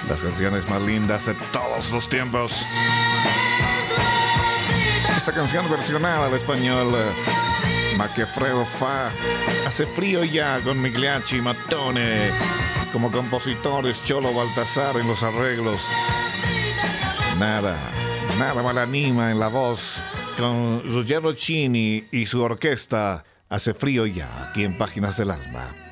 Las canciones más lindas de todos los tiempos. Esta canción versionada al español, Macchiafredo fa Hace frío ya, con Migliacci, Mattone como compositores, Cholo Baltasar en los arreglos. Nada mal anima en la voz, con Ruggero Chini y su orquesta. Hace frío ya, aquí en Páginas del Alma.